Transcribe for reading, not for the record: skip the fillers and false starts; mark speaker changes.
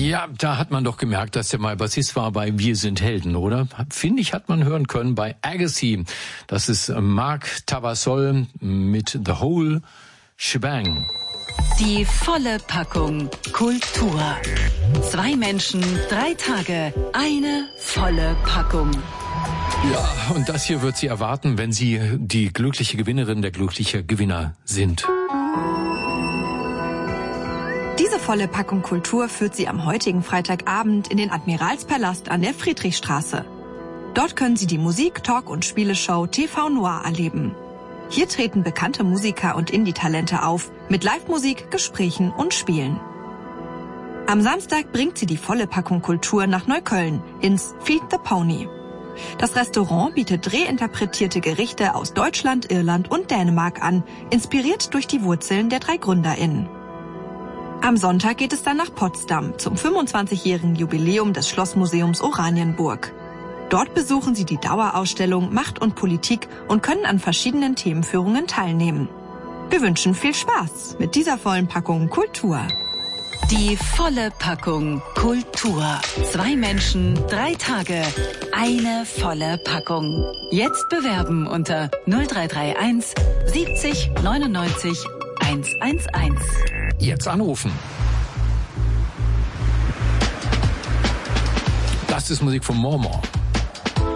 Speaker 1: Ja, da hat man doch gemerkt, dass der mal Bassist war bei Wir sind Helden, oder? Finde ich, hat man hören können bei Agassi. Das ist Marc Tavassol mit The Whole Shebang.
Speaker 2: Die volle Packung Kultur. 2 Menschen, 3 Tage, eine volle Packung.
Speaker 1: Ja, und das hier wird Sie erwarten, wenn Sie die glückliche Gewinnerin, der glückliche Gewinner sind.
Speaker 3: Diese volle Packung Kultur führt Sie am heutigen Freitagabend in den Admiralspalast an der Friedrichstraße. Dort können Sie die Musik-, Talk- und Spieleshow TV Noir erleben. Hier treten bekannte Musiker und Indie-Talente auf, mit Live-Musik, Gesprächen und Spielen. Am Samstag bringt sie die volle Packung Kultur nach Neukölln, ins Feed the Pony. Das Restaurant bietet reinterpretierte Gerichte aus Deutschland, Irland und Dänemark an, inspiriert durch die Wurzeln der 3 GründerInnen. Am Sonntag geht es dann nach Potsdam zum 25-jährigen Jubiläum des Schlossmuseums Oranienburg. Dort besuchen Sie die Dauerausstellung Macht und Politik und können an verschiedenen Themenführungen teilnehmen. Wir wünschen viel Spaß mit dieser vollen Packung Kultur.
Speaker 2: Die volle Packung Kultur. 2 Menschen, 3 Tage, eine volle Packung. Jetzt bewerben unter 0331 70 99 111.
Speaker 1: Jetzt anrufen. Das ist Musik von Mormor.